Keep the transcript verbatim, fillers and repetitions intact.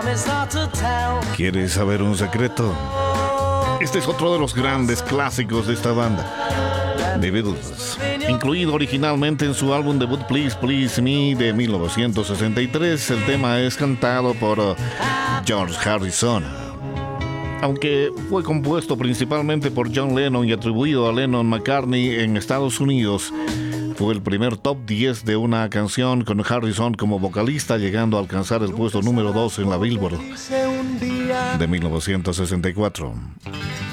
¿Quieres saber un secreto? Este es otro de los grandes clásicos de esta banda, The Beatles, incluido originalmente en su álbum debut Please Please Me de mil novecientos sesenta y tres. El tema es cantado por uh, George Harrison, aunque fue compuesto principalmente por John Lennon y atribuido a Lennon-McCartney en Estados Unidos. Fue el primer top diez de una canción con Harrison como vocalista, llegando a alcanzar el puesto número dos en la Billboard de mil novecientos sesenta y cuatro.